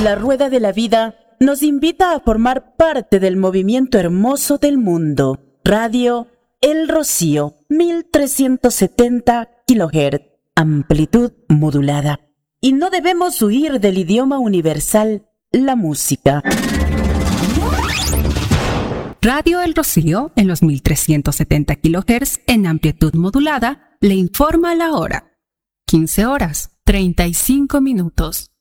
La rueda de la vida nos invita a formar parte del movimiento hermoso del mundo. Radio El Rocío, 1370 kHz, amplitud modulada. Y no debemos huir del idioma universal, la música. Radio El Rocío, en los 1370 kHz en amplitud modulada, le informa la hora. 15 horas, 35 minutos.